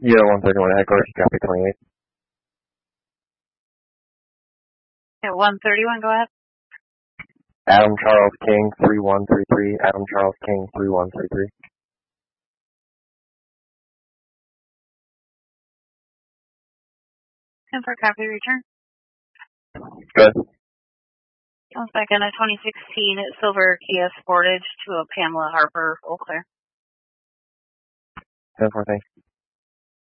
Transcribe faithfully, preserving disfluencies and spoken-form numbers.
Yeah, one thirty-one headquarters, copy twenty-eight. At one thirty-one, go ahead. Adam Charles King, three one three three. Adam Charles King, three one three three. And for copy return. Good. Comes back in a twenty sixteen Silver Kia Sportage to a Pamela Harper, all clear. ten four, thanks.